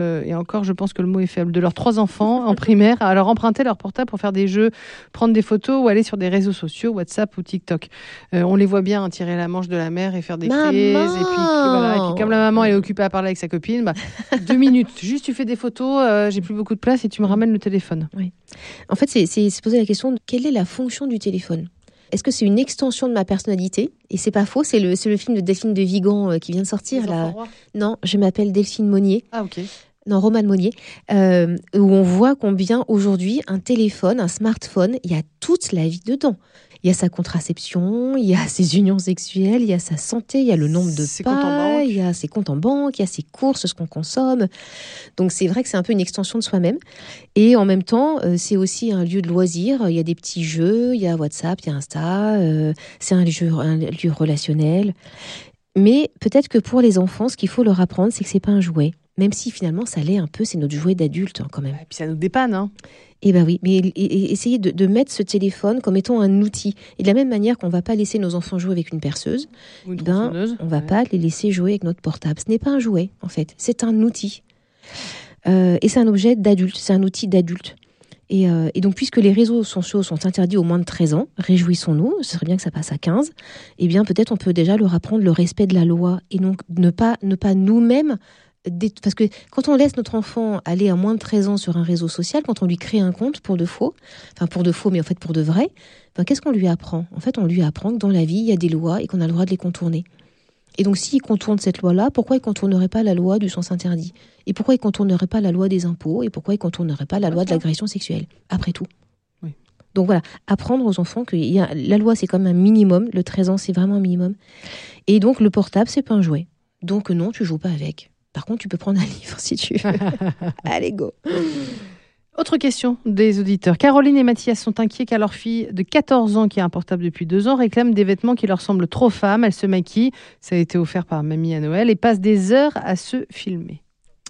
et encore, je pense que le mot est faible, de leurs 3 enfants en primaire, à leur emprunter leur portable pour faire des jeux, prendre des photos ou aller sur des réseaux sociaux, WhatsApp ou TikTok. On les voit bien tirer la manche de la mère et faire des crises. Et puis comme la maman elle est occupée à parler avec sa copine, 2 minutes, juste tu fais des photos, j'ai plus beaucoup de place et tu me ramènes le téléphone. Oui. En fait, c'est se poser la question de quelle est la fonction du téléphone. Est-ce que c'est une extension de ma personnalité ? Et c'est pas faux, c'est le film de Delphine de Vigan qui vient de sortir. Là. Non, je m'appelle Delphine Monnier. Ah, ok. Non, Romane Monnier, où on voit combien aujourd'hui un téléphone, un smartphone, il y a toute la vie dedans. Il y a sa contraception, il y a ses unions sexuelles, il y a sa santé, il y a le nombre de pas, il y a ses comptes en banque, il y a ses courses, ce qu'on consomme. Donc c'est vrai que c'est un peu une extension de soi-même. Et en même temps, c'est aussi un lieu de loisir. Il y a des petits jeux, il y a WhatsApp, il y a Insta, c'est un lieu relationnel. Mais peut-être que pour les enfants, ce qu'il faut leur apprendre, c'est que c'est pas un jouet. Même si finalement ça l'est un peu, c'est notre jouet d'adulte quand même. Et puis ça nous dépanne, hein. Eh bien oui, mais essayer de mettre ce téléphone comme étant un outil. Et de la même manière qu'on ne va pas laisser nos enfants jouer avec une perceuse, ou une tronçonneuse, on ne va pas les laisser jouer avec notre portable. Ce n'est pas un jouet, en fait. C'est un outil. Et c'est un objet d'adulte, c'est un outil d'adulte. Et donc, puisque les réseaux sociaux sont interdits aux moins de 13 ans, réjouissons-nous, ce serait bien que ça passe à 15, eh bien peut-être on peut déjà leur apprendre le respect de la loi et donc ne pas nous-mêmes. Parce que quand on laisse notre enfant aller à moins de 13 ans sur un réseau social, quand on lui crée un compte pour de faux, mais en fait pour de vrai, qu'est-ce qu'on lui apprend ? En fait, on lui apprend que dans la vie, il y a des lois et qu'on a le droit de les contourner. Et donc, s'il contourne cette loi-là, pourquoi il ne contournerait pas la loi du sens interdit ? Et pourquoi il ne contournerait pas la loi des impôts ? Et pourquoi il ne contournerait pas la loi de l'agression sexuelle ? Après tout. Oui. Donc voilà, apprendre aux enfants que la loi, c'est quand même un minimum. Le 13 ans, c'est vraiment un minimum. Et donc, le portable, c'est pas un jouet. Donc non, tu joues pas avec. Par contre, tu peux prendre un livre si tu veux. Allez, go. Autre question des auditeurs. Caroline et Mathias sont inquiets car leur fille de 14 ans, qui a un portable depuis 2 ans, réclame des vêtements qui leur semblent trop femmes. Elle se maquille, ça a été offert par mamie à Noël, et passe des heures à se filmer.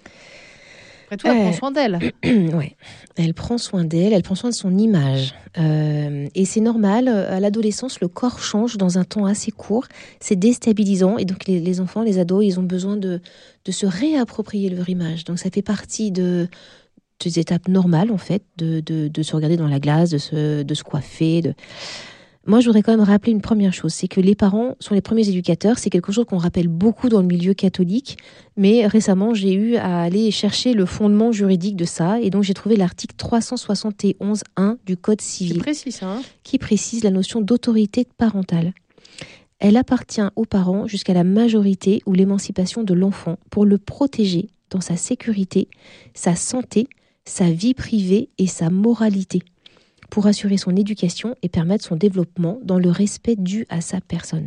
Après tout, elle prend soin d'elle. Ouais, elle prend soin d'elle, elle prend soin de son image. Et c'est normal, à l'adolescence, le corps change dans un temps assez court. C'est déstabilisant. Et donc, les enfants, les ados, ils ont besoin de se réapproprier leur image. Donc, ça fait partie des étapes normales, en fait, de se regarder dans la glace, de se coiffer. Moi, je voudrais quand même rappeler une première chose, c'est que les parents sont les premiers éducateurs. C'est quelque chose qu'on rappelle beaucoup dans le milieu catholique, mais récemment, j'ai eu à aller chercher le fondement juridique de ça, et donc j'ai trouvé l'article 371.1 du Code civil, qui précise la notion d'autorité parentale. Elle appartient aux parents jusqu'à la majorité ou l'émancipation de l'enfant pour le protéger dans sa sécurité, sa santé, sa vie privée et sa moralité, pour assurer son éducation et permettre son développement dans le respect dû à sa personne.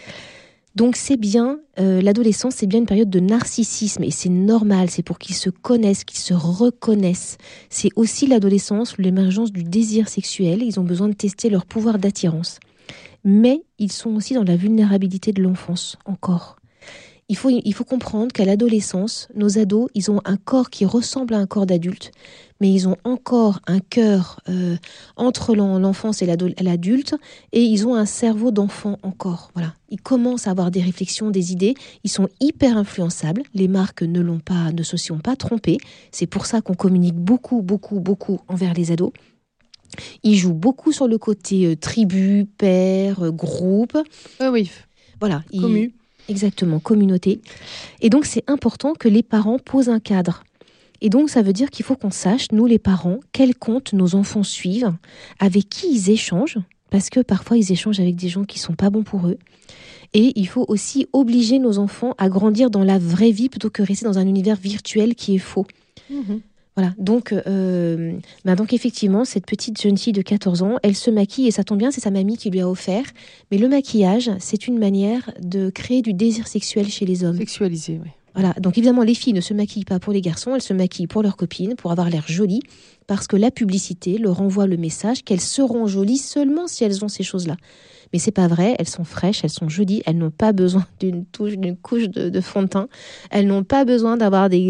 Donc c'est bien, l'adolescence, c'est bien une période de narcissisme, et c'est normal, c'est pour qu'ils se connaissent, qu'ils se reconnaissent. C'est aussi l'adolescence, l'émergence du désir sexuel, ils ont besoin de tester leur pouvoir d'attirance. Mais ils sont aussi dans la vulnérabilité de l'enfance, encore. Il faut comprendre qu'à l'adolescence, nos ados, ils ont un corps qui ressemble à un corps d'adulte, mais ils ont encore un cœur entre l'enfance et l'adulte, et ils ont un cerveau d'enfant encore. Voilà. Ils commencent à avoir des réflexions, des idées. Ils sont hyper influençables. Les marques ne se sont pas trompées. C'est pour ça qu'on communique beaucoup, beaucoup, beaucoup envers les ados. Ils jouent beaucoup sur le côté tribu, père, groupe. Oui. Voilà. Commu. Exactement, communauté. Et donc, c'est important que les parents posent un cadre. Et donc, ça veut dire qu'il faut qu'on sache, nous les parents, quels comptes nos enfants suivent, avec qui ils échangent, parce que parfois, ils échangent avec des gens qui ne sont pas bons pour eux. Et il faut aussi obliger nos enfants à grandir dans la vraie vie plutôt que rester dans un univers virtuel qui est faux. Mmh. Voilà, donc effectivement, cette petite jeune fille de 14 ans, elle se maquille, et ça tombe bien, c'est sa mamie qui lui a offert. Mais le maquillage, c'est une manière de créer du désir sexuel chez les hommes. Sexualisé, oui. Voilà, donc évidemment, les filles ne se maquillent pas pour les garçons, elles se maquillent pour leurs copines, pour avoir l'air jolies, parce que la publicité leur envoie le message qu'elles seront jolies seulement si elles ont ces choses-là. Mais c'est pas vrai, elles sont fraîches, elles sont jolies, elles n'ont pas besoin d'une couche de fond de teint, elles n'ont pas besoin d'avoir des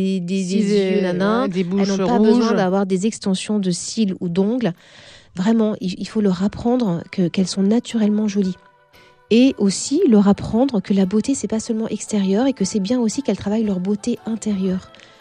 yeux nanas, des bouches elles n'ont pas rouges. besoin d'avoir des extensions de cils ou d'ongles. Vraiment, il faut leur apprendre qu'elles sont naturellement jolies. Et aussi leur apprendre que la beauté, c'est pas seulement extérieure, et que c'est bien aussi qu'elles travaillent leur beauté intérieure.